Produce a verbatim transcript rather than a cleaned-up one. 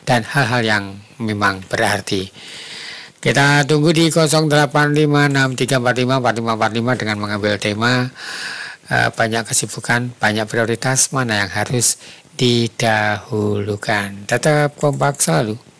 dan hal-hal yang memang berarti. Kita tunggu di nol delapan lima enam tiga empat lima empat lima empat lima dengan mengambil tema uh, banyak kesibukan, banyak prioritas, mana yang harus didahulukan. Tetap kompak selalu.